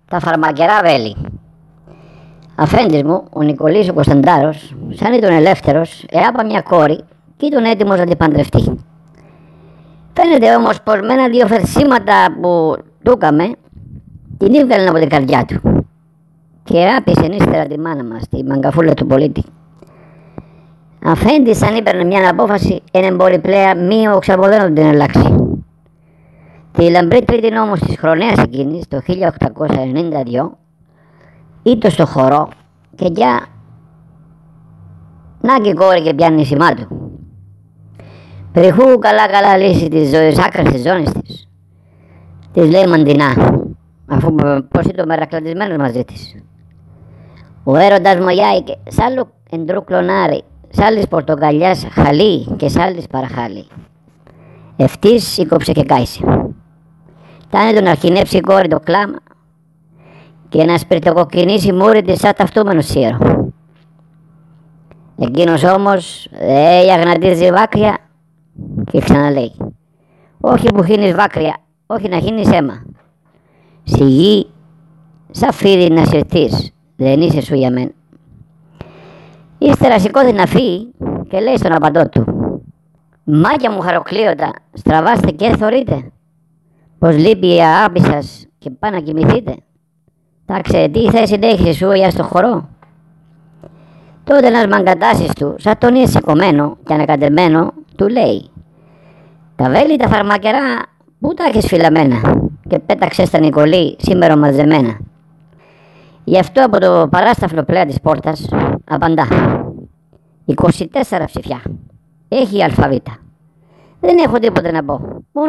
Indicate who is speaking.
Speaker 1: Τα φαρμακερά βέλη. Αφέντης μου, ο Νικολής ο Κωνσταντάρος, σαν ήταν ελεύθερος, έαπα μια κόρη και ήταν έτοιμος να την παντρευτεί. Φαίνεται όμως πως με ένα-δύο φερσίματα που του έκαμε, την έβγαλε από την καρδιά του και άπησε ύστερα τη μάνα μας, τη μαγκαφούλα του πολίτη. Αφέντης, αν έπαιρνε μια απόφαση, είναι μπορεί πλέον μη οξαποδένω την αλλάξει. Τη λαμπρή τρίτη όμως της χρονιάς εκείνης, το 1892, ήτο στο χορό και για να και η κόρη και πιάνει σημά του. Περιχού καλά λύση της ζωής άκρας της ζώνης της. Της λέει μαντινά, αφού πως ήταν μερακλατισμένος μαζί της. Ο έρωτας μου γιάηκε, σ' άλλο εντρού κλονάρι, σ' άλλης πορτοκαλιάς χαλί και σ' άλλης παραχάλι. Ευτής σήκωψε και κάησε. Τάνε τον αρχινέψει η κόρη το κλάμα και να σπιρτοκοκκινήσει μούρη της σαν ταυτούμενο σύρο. Εκείνος όμως αγναντίζει βάκρια και ξαναλέει, όχι που χύνεις βάκρια, όχι να χύνεις αίμα. Στη γη σαν φίδι να συρθείς, δεν είσαι σου για μένα. Ύστερα σηκώθηκε να φύγει και λέει στον απαντό του, μάκια μου χαροκλείωτα, στραβάστε και θωρείτε, πως λείπει η αγάπη σας και πάνε να κοιμηθείτε. Τάξε, τι θέση έχεις σου για στο χορό. Τότε ένας μαγκατάσης του, σαν τον είναι σηκωμένο και ανακατεμένο, του λέει, τα βέλη τα φαρμακερά πού τα έχεις φυλαμένα και πέταξε στα Νικολή σήμερα μαζεμένα. Γι' αυτό από το παράσταφλο πλέα της πόρτας απαντά, 24 ψηφιά, έχει αλφαβήτα. Δεν έχω τίποτε να πω.